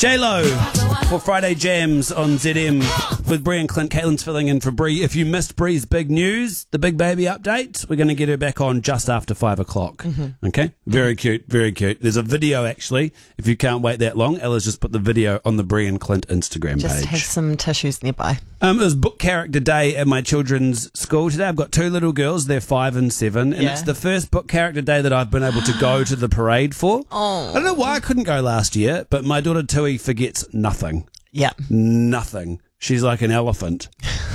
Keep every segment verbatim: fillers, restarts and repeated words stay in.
J-Lo for Friday Jams on Z M with Bree and Clint. Caitlin's filling in for Bree. If you missed Bree's big news, the big baby update, we're going to get her back on just after five o'clock. Mm-hmm. Okay? Very cute, very cute. There's a video, actually. If you can't wait that long, Ella's just put the video on the Bree and Clint Instagram just page. Just have some tissues nearby. Um, it was book character day at my children's school today. I've got two little girls. They're five and seven. And yeah. it's the first book character day that I've been able to go to the parade for. Oh. I don't know why I couldn't go last year, but my daughter Tui forgets nothing. Yeah. Nothing. She's like an elephant.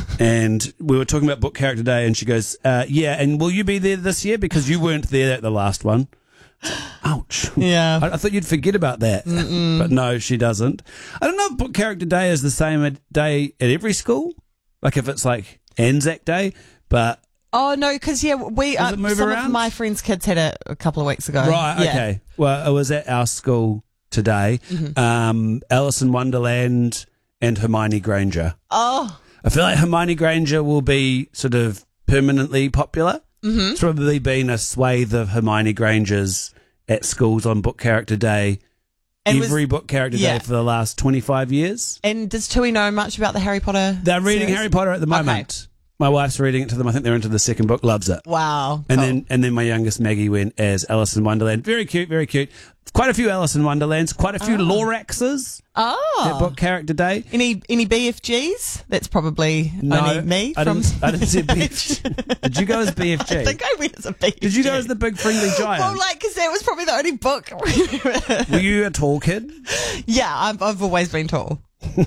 And we were talking about book character day, and she goes, uh, yeah, and will you be there this year? Because you weren't there at the last one. Like, ouch. Yeah. I, I thought you'd forget about that. Mm-mm. But no, she doesn't. I don't know if book character day is the same a day at every school. Like if it's like Anzac Day, but... Oh, no, because, yeah, we uh, some around? of my friends' kids had it a couple of weeks ago. Right, yeah. okay. Well, it was at our school today. Mm-hmm. Um, Alice in Wonderland and Hermione Granger. Oh. I feel like Hermione Granger will be sort of permanently popular. Mm-hmm. It's probably been a swathe of Hermione Grangers at schools on book character day. And every was, book character yeah. day for the last twenty-five years. And does Tui know much about the Harry Potter They're reading series? Harry Potter at the moment. Okay. My wife's reading it to them. I think they're into the second book. Loves it. Wow. And cool. then and then my youngest Maggie went as Alice in Wonderland. Very cute, very cute. Quite a few Alice in Wonderlands. Quite a few oh. Loraxes. Oh. At book character day. Any any B F Gs? That's probably no, only me. I from didn't, I didn't see B F G. Did you go as B F G? I think I went as a B F G. Did you go as the big friendly giant? Well, like, because that was probably the only book. Were you a tall kid? Yeah, I've, I've always been tall.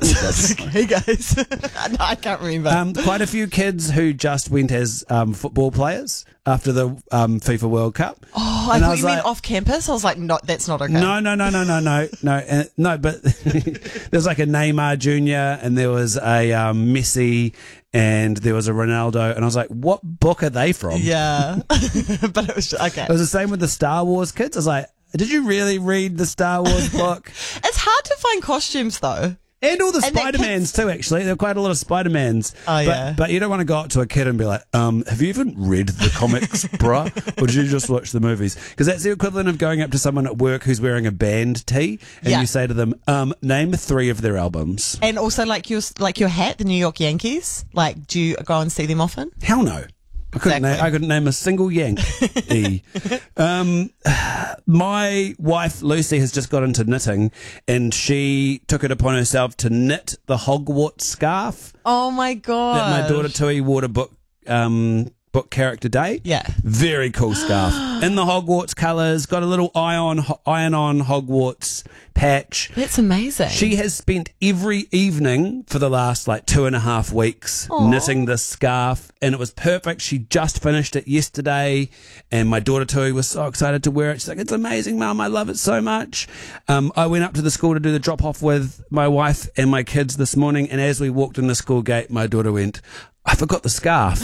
Okay, guys. No, I can't remember. Um, quite a few kids who just went as um, football players after the um, FIFA World Cup. Oh, I and thought I you meant like, off campus. I was like, no, that's not okay. No, no, no, no, no, no, no, uh, no. But there's like a Neymar Junior and there was a um, Messi and there was a Ronaldo, and I was like, what book are they from? Yeah, but it was just, okay. It was the same with the Star Wars kids. I was like, did you really read the Star Wars book? It's hard to find costumes though. And all the and Spider-Mans too, actually. There are quite a lot of Spider-Mans. Oh, but, yeah. But you don't want to go up to a kid and be like, um, have you even read the comics, bruh? Or did you just watch the movies? Because that's the equivalent of going up to someone at work who's wearing a band tee and yeah. you say to them, um, name three of their albums. And also like your, like your hat, the New York Yankees. Like, do you go and see them often? Hell no. I couldn't, exactly. name, I couldn't name a single Yank. e. um, my wife, Lucy, has just got into knitting, and she took it upon herself to knit the Hogwarts scarf. Oh, my God. That my daughter, Tui, wore to book, um, book character day. Yeah. Very cool scarf. In the Hogwarts colours, got a little iron, iron-on Hogwarts patch. That's amazing. She has spent every evening for the last like two and a half weeks Aww. knitting this scarf, and it was perfect. She just finished it yesterday, and my daughter Tui was so excited to wear it. She's like, it's amazing, Mum. I love it so much. Um, I went up to the school to do the drop-off with my wife and my kids this morning, and as we walked in the school gate, my daughter went, I forgot the scarf.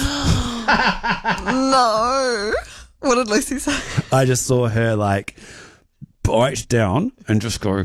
No. What did Lucy say? I just saw her like bite down and just go,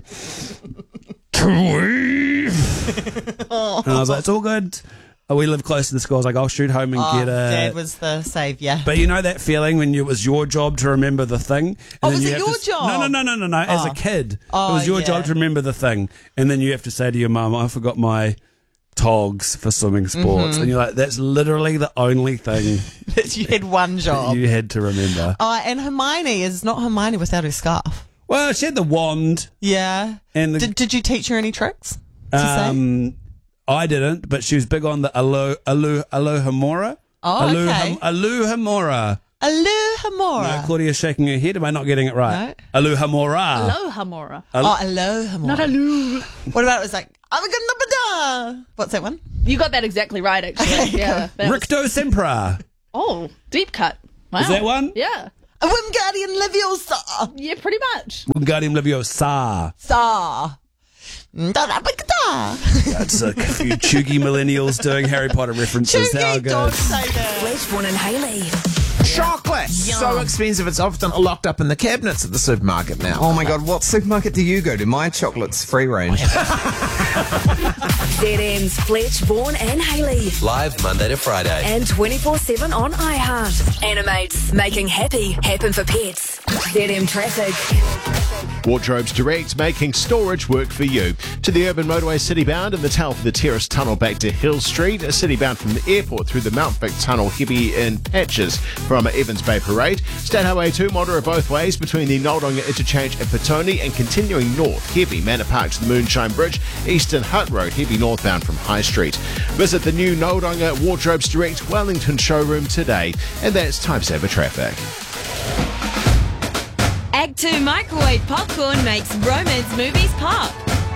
Tui. Oh. And I was like, it's all good. Oh, we live close to the school. I was like, I'll shoot home and oh, get it. Dad was the saviour. But you know that feeling when it was your job to remember the thing? And oh, then was you it have your to, job? No, no, no, no, no, no. As oh. a kid. Oh, it was your yeah. job to remember the thing. And then you have to say to your mum, I forgot my togs for swimming sports. Mm-hmm. And you're like, that's literally the only thing you had one job. you had to remember. Oh, and Hermione is not Hermione without her scarf. Well, she had the wand. Yeah. And the, did, did you teach her any tricks to um, say? I didn't, but she was big on the alo, alo, alohamora. Oh, Alo, okay. Alohamora. Alohamora. No, Claudia's shaking her head. Am I not getting it right? No. Alohamora. Alohamora. Al- oh, Alohamora. Not alu. What about it was like, Amagandabada? What's that one? You got that exactly right, actually. Okay, yeah. that was- Ricto Sempra. Oh, deep cut. Wow. Is that one? Yeah. A Wingardium Leviosa. Yeah, pretty much. Wingardium Leviosa. Sa. That's a few chuggy millennials doing Harry Potter references. How Chuggy, good. don't say that. Fleshborn and Hayley. Chocolate! Yum. So expensive it's often locked up in the cabinets at the supermarket now. Oh my god, what supermarket do you go to? My chocolate's free range. Z M's Fletchborn and Hayley. Live Monday to Friday. And twenty-four seven on iHeart. Animates, making happy happen for pets. Z M Traffic. Wardrobes Direct, making storage work for you. To the Urban Motorway Citybound and the Tau for the Terrace Tunnel back to Hill Street. Citybound from the airport through the Mount Vic Tunnel, heavy in patches from Evans Bay Parade. State Highway two, moderate both ways between the Noldonga Interchange and Petone, and continuing north, heavy Manor Park to the Moonshine Bridge. Eastern Hutt Road, heavy northbound from High Street. Visit the new Noldonga Wardrobes Direct Wellington showroom today. And that's Time Saver Traffic. Act two microwave popcorn makes romance movies pop.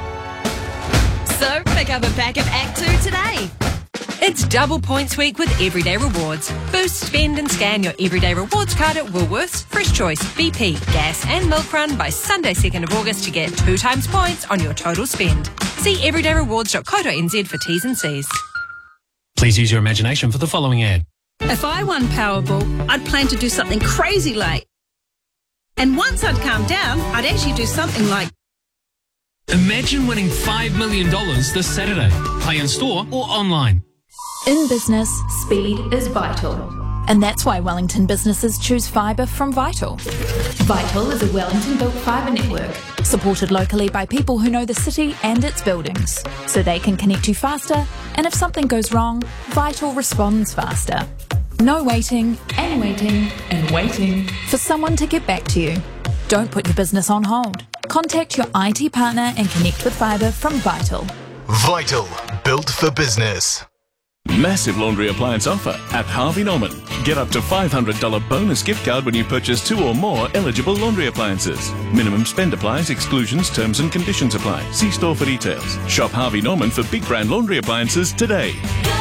So pick up a pack of Act two today. It's double points week with Everyday Rewards. Boost, spend and scan your Everyday Rewards card at Woolworths, Fresh Choice, B P, Gas and Milk Run by Sunday second of August to get two times points on your total spend. See everyday rewards dot co dot n z for T's and C's. Please use your imagination for the following ad. If I won Powerball, I'd plan to do something crazy like. And once I'd calm down, I'd actually do something like. Imagine winning five million dollars this Saturday. Play in store or online. In business, speed is vital. And that's why Wellington businesses choose fibre from Vital. Vital is a Wellington-built fibre network, supported locally by people who know the city and its buildings, so they can connect you faster, and if something goes wrong, Vital responds faster. No waiting and waiting and waiting for someone to get back to you. Don't put your business on hold. Contact your I T partner and connect with fibre from Vital. Vital, built for business. Massive laundry appliance offer at Harvey Norman. Get up to five hundred dollars bonus gift card when you purchase two or more eligible laundry appliances. Minimum spend applies, exclusions, terms and conditions apply. See store for details. Shop Harvey Norman for big brand laundry appliances today.